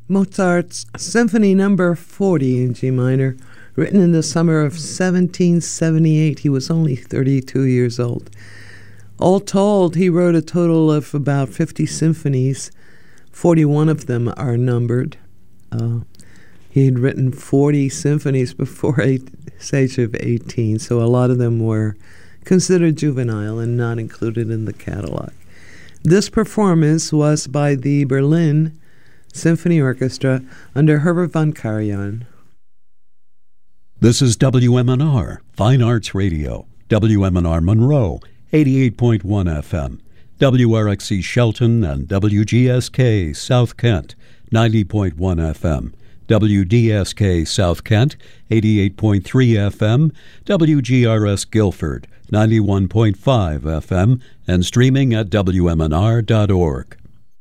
Mozart's Symphony No. 40 in G minor, written in the summer of 1778. He was only 32 years old. All told, he wrote a total of about 50 symphonies. 41 of them are numbered. He had written 40 symphonies before his age of 18, so a lot of them were considered juvenile and not included in the catalog. This performance was by the Berlin Symphony Orchestra under Herbert von Karajan. This is WMNR, Fine Arts Radio, WMNR Monroe, 88.1 FM, WRXC Shelton and WGSK South Kent, 90.1 FM, WDSK South Kent, 88.3 FM, WGRS Guilford, 91.5 FM, and streaming at WMNR.org.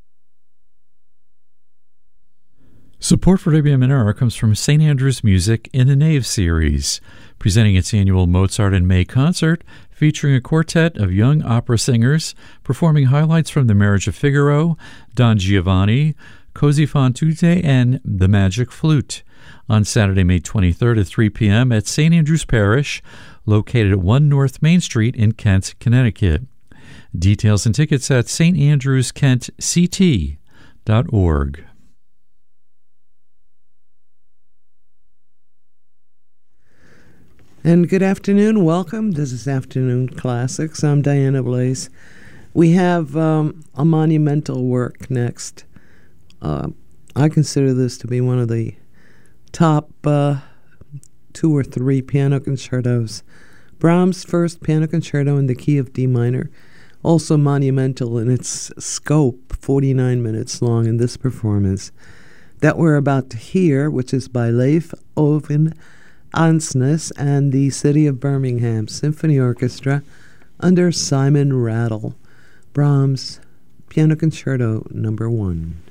Support for WMNR comes from St. Andrew's Music in the Nave series, presenting its annual Mozart in May concert, featuring a quartet of young opera singers performing highlights from The Marriage of Figaro, Don Giovanni, Così fan tutte, and The Magic Flute, on Saturday, May 23rd at 3 p.m. at St. Andrew's Parish, located at 1 North Main Street in Kent, Connecticut. Details and tickets at standrewskentct.org. And good afternoon. Welcome. This is Afternoon Classics. I'm Diana Blaze. We have a monumental work next. I consider this to be one of the top 2 or 3 piano concertos. Brahms' first piano concerto in the key of D minor, also monumental in its scope, 49 minutes long in this performance that we're about to hear, which is by Leif Ove Ansnes and the City of Birmingham Symphony Orchestra under Simon Rattle. Brahms, Piano Concerto No. 1.